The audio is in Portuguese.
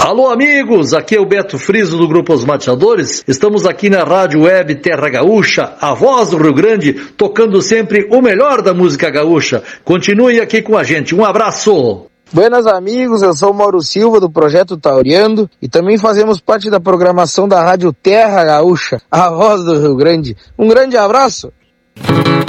Alô amigos, aqui é o Beto Friso do Grupo Os Mateadores. Estamos aqui na Rádio Web Terra Gaúcha, a voz do Rio Grande, tocando sempre o melhor da música gaúcha. Continue aqui com a gente, um abraço! Buenas amigos, eu sou o Mauro Silva do Projeto Tauriando e também fazemos parte da programação da Rádio Terra Gaúcha, a voz do Rio Grande. Um grande abraço!